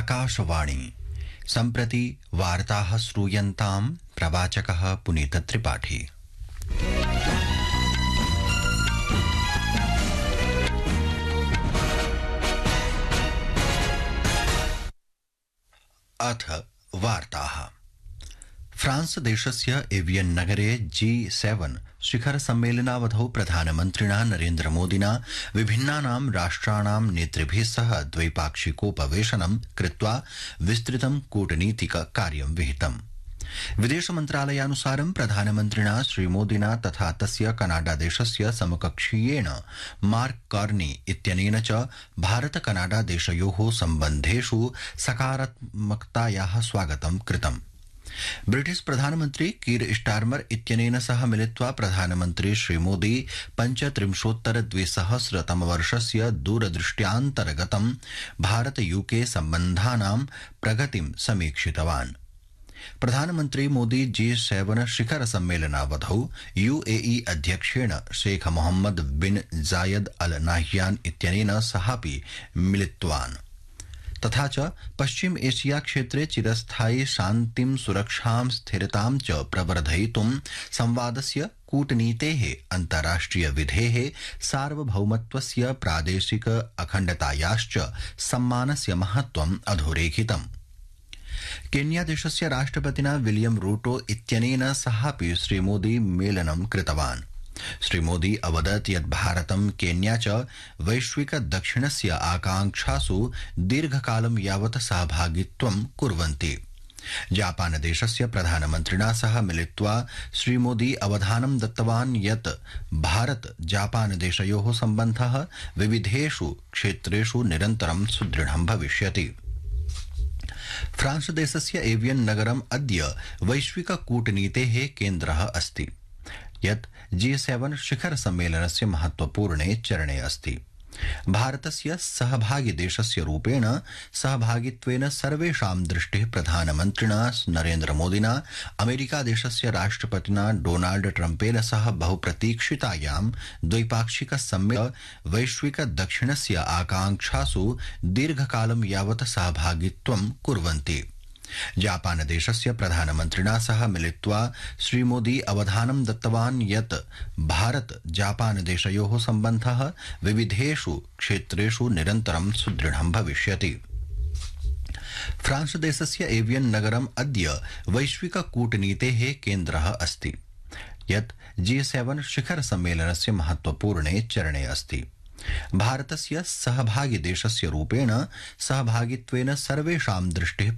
आकाशवाणी सम्प्रति वार्ताः श्रूयन्तां प्रवाचकः पुनीतत्रिपाठी। अथ वार्ताः। फ्रांस देशस्य एवियन नगरे G7 शिखर सम्मेलनावधौ प्रधानमन्त्रिणा नरेन्द्र मोदिना विभिन्नानां राष्ट्राणां नेतृभिः सह द्वैपाक्षिकोपवेशनं कृत्वा विस्तृतं कूटनीतिक कार्यं विहितम्। विदेश मन्त्रालयानुसारं प्रधानमन्त्रिणा श्रीमोदिना तथा तस्य कनाडा देशस्य समकक्षीयेण मार्क कार्नी इत्यनेन च भारत कनाडा देशयोः सम्बन्धेषु सकारात्मकतायाः स्वागतं कृतम्। ब्रिटिश प्रधानमन्त्री कीर स्टारमर इत्यनेन सह मिलित्वा प्रधानमन्त्री श्रीमोदी 35-2000 दूरदृष्ट्यान्तर्गतं भारत यूके सम्बन्धानां प्रगतिं समीक्षितवान्। प्रधानमन्त्री मोदी G7 शिखर सम्मेलनावधौ UAE अध्यक्षेण शेख मोहम्मद बिन जायद अल नाह्यान इत्यनेन सहापि मिलितवान्। तथा च पश्चिम एशिया क्षेत्रे चिरस्थायी शान्तिं सुरक्षां स्थिरतां च प्रवर्धयितुं संवादस्य कूटनीतेः अन्ताराष्ट्रिय विधेः सार्वभौमत्वस्य प्रादेशिक अखण्डतायाश्च सम्मानस्य महत्त्वम् अधोरेखितम्। केन्या देशस्य राष्ट्रपतिना विलियम रूटो इत्यनेन सहापि श्रीमोदी मेलनं कृतवान्। श्रीमोदी अवदत् यत् भारतं केन्या च वैश्विक दक्षिणस्य आकांक्षासु दीर्घकालं यावत् सहभागित्वं कुर्वन्ति। जापान देशस्य प्रधानमन्त्रिणा सह मिलित्वा श्रीमोदी अवधानं दत्तवान् यत् भारत जापान देशयोः सम्बन्धः विविधेषु क्षेत्रेषु निरन्तरं सुदृढं भविष्यति। फ्रांस देशस्य एवियन नगरम् अद्य वैश्विक कूटनीतेः केन्द्रः अस्ति, यत् G7 शिखर सम्मेलनस्य महत्वपूर्णे चरणे अस्ति। भारतस्य सहभागी देशस्य रूपेण सहभागित्वेन सर्वेषां दृष्टिः प्रधानमन्त्रिणा नरेन्द्र मोदिना अमेरिका देशस्य राष्ट्रपतिना डोनाल्ड ट्रम्पेन सह बहुप्रतीक्षितायां द्वैपाक्षिक सम्मेलने वैश्विक दक्षिणस्य आकांक्षासु दीर्घकालं यावत् सहभागित्वं कुर्वन्ति। जापान देशस्य प्रधानमन्त्रिणा सह मिलित्वा श्रीमोदी अवधानं दत्तवान् यत् भारत जापान देशयोः सम्बन्धः विविधेषु क्षेत्रेषु निरन्तरं सुदृढं भविष्यति। फ्रांस देशस्य एवियन नगरम् अद्य वैश्विक कूटनीतेः केन्द्रः अस्ति, यत् G7 शिखर सम्मेलनस्य महत्वपूर्णे चरणे अस्ति। भारतस्य सहभागी देशस्य रूपेण सहभागित्वेन सर्वेषां दृष्टिः